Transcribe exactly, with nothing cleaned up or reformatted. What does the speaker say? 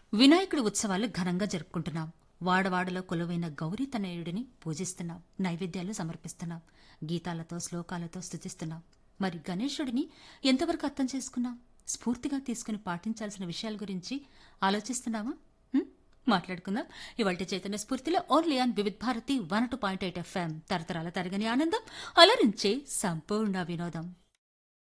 వినాయకుడి ఉత్సవాలు ఘనంగా జరుపుకుంటున్నాం. వాడవాడలో కొలువైన గౌరీ తనయుడిని పూజిస్తున్నాం. నైవేద్యాలు సమర్పిస్తున్నాం. గీతాలతో శ్లోకాలతో స్తుతిస్తున్నాం. మరి గణేశుడిని ఎంతవరకు అర్థం చేసుకున్నాం? స్ఫూర్తిగా తీసుకుని పాటించాల్సిన విషయాల గురించి ఆలోచిస్తున్నామా? హ్మ్? మాట్లాడుకుందాం. ఇవాళ Chaitanya స్ఫూర్తిలో only on Vividh Bharati one two point eight FM. తరతరాల తరగని ఆనందం, అలరించే సంపూర్ణ వినోదం.